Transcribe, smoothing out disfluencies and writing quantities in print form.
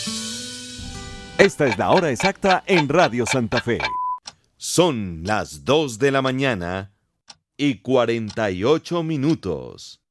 Esta es la hora exacta en Radio Santa Fe. Son las 2 de la mañana y 48 minutos.